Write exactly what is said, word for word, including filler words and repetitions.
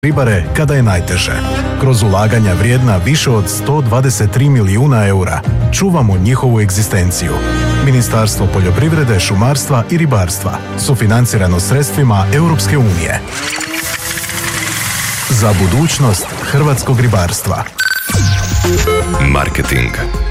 ribare kada je najteže. Kroz ulaganja vrijedna više od sto dvadeset tri milijuna eura čuvamo njihovu egzistenciju. Ministarstvo poljoprivrede, šumarstva i ribarstva, sufinancirano sredstvima Europske unije. Za budućnost hrvatskog ribarstva. Marketing.